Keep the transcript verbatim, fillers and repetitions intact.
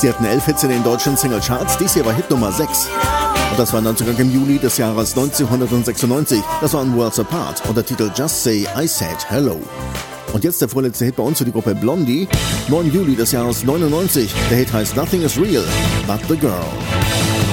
Sie hatten elf Hits in den deutschen Singlecharts, dies hier war Hit Nummer sechs. Und das war neunzig im Juli des Jahres neunzehnhundertsechsundneunzig. Das war ein Worlds Apart und der Titel Just Say I Said Hello. Und jetzt der vorletzte Hit bei uns für die Gruppe Blondie, neunten Juli des Jahres neunundneunzig. Der Hit heißt Nothing is Real But the Girl.